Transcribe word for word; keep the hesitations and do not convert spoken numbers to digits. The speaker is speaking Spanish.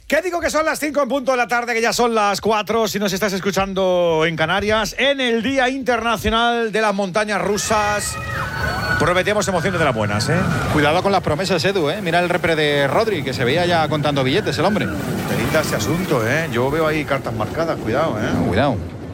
¿Qué digo que son las cinco en punto de la tarde, que ya son las cuatro si nos estás escuchando en Canarias, en el Día Internacional de las Montañas Rusas? Prometemos emociones de las buenas, ¿eh? Cuidado con las promesas, Edu, ¿eh? Mira el repre de Rodri, que se veía ya contando billetes el hombre. Te linda ese asunto, ¿eh? Yo veo ahí cartas marcadas, cuidado, ¿eh? No, cuidado.